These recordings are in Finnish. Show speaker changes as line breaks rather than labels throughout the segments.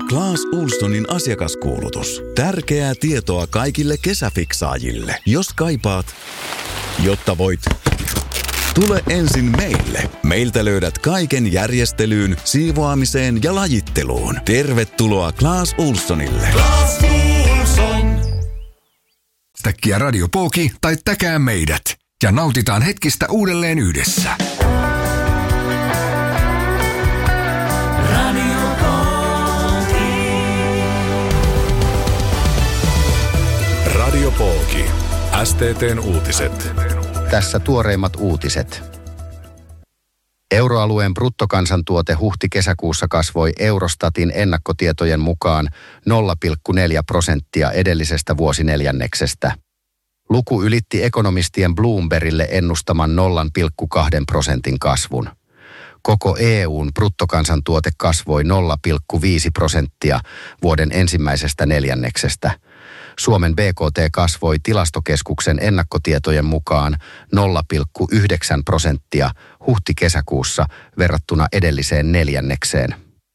Clas Ohlsonin asiakaskuulutus. Tärkeää tietoa kaikille kesäfiksaajille. Jos kaipaat, jotta voit, tule ensin meille. Meiltä löydät kaiken järjestelyyn, siivoamiseen ja lajitteluun. Tervetuloa Clas Ohlsonille.
Clas Ohlson. Täkkiä Radio Pooki tai täkää meidät. Ja nautitaan hetkistä uudelleen yhdessä.
Radio Pooki.
Radio Pooki. STT:n uutiset.
Tässä tuoreimmat uutiset. Euroalueen bruttokansantuote huhti-kesäkuussa kasvoi Eurostatin ennakkotietojen mukaan 0,4% edellisestä vuosineljänneksestä. Luku ylitti ekonomistien Bloombergille ennustaman 0,2% kasvun. Koko EUn bruttokansantuote kasvoi 0,5% vuoden ensimmäisestä neljänneksestä. Suomen BKT kasvoi Tilastokeskuksen ennakkotietojen mukaan 0,9% huhti-kesäkuussa verrattuna edelliseen neljännekseen.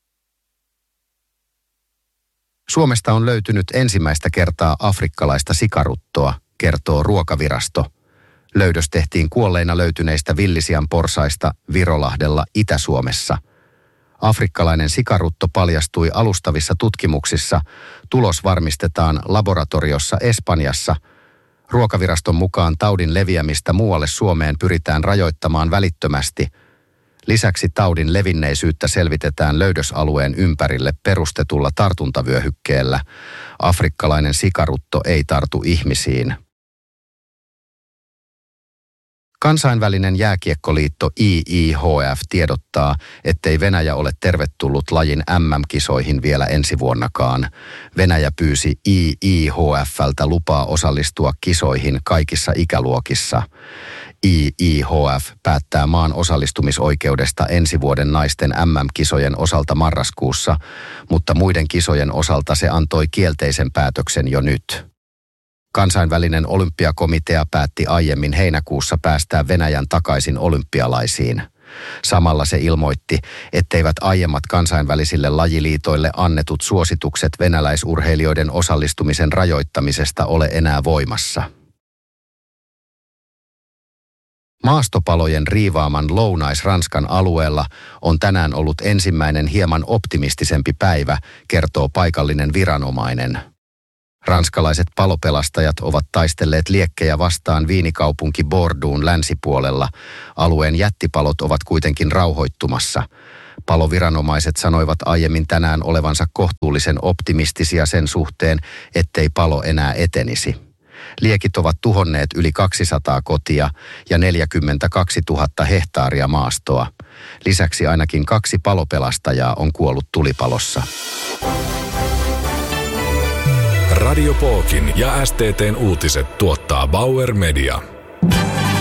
Suomesta on löytynyt ensimmäistä kertaa afrikkalaista sikaruttoa, kertoo Ruokavirasto. Löydös tehtiin kuolleina löytyneistä villisian porsaista Virolahdella Itä-Suomessa. Afrikkalainen sikarutto paljastui alustavissa tutkimuksissa. Tulos varmistetaan laboratoriossa Espanjassa. Ruokaviraston mukaan taudin leviämistä muualle Suomeen pyritään rajoittamaan välittömästi. Lisäksi taudin levinneisyyttä selvitetään löydösalueen ympärille perustetulla tartuntavyöhykkeellä. Afrikkalainen sikarutto ei tartu ihmisiin. Kansainvälinen jääkiekkoliitto IIHF tiedottaa, ettei Venäjä ole tervetullut lajin MM-kisoihin vielä ensi vuonnakaan. Venäjä pyysi IIHF:ltä lupaa osallistua kisoihin kaikissa ikäluokissa. IIHF päättää maan osallistumisoikeudesta ensi vuoden naisten MM-kisojen osalta marraskuussa, mutta muiden kisojen osalta se antoi kielteisen päätöksen jo nyt. Kansainvälinen olympiakomitea päätti aiemmin heinäkuussa päästää Venäjän takaisin olympialaisiin. Samalla se ilmoitti, etteivät aiemmat kansainvälisille lajiliitoille annetut suositukset venäläisurheilijoiden osallistumisen rajoittamisesta ole enää voimassa. Maastopalojen riivaaman Lounais-Ranskan alueella on tänään ollut ensimmäinen hieman optimistisempi päivä, kertoo paikallinen viranomainen. Ranskalaiset palopelastajat ovat taistelleet liekkejä vastaan viinikaupunki Bordeaux'n länsipuolella. Alueen jättipalot ovat kuitenkin rauhoittumassa. Paloviranomaiset sanoivat aiemmin tänään olevansa kohtuullisen optimistisia sen suhteen, ettei palo enää etenisi. Liekit ovat tuhonneet yli 200 kotia ja 42 000 hehtaaria maastoa. Lisäksi ainakin 2 palopelastajaa on kuollut tulipalossa.
Radio Pookin ja STT:n uutiset tuottaa Bauer Media.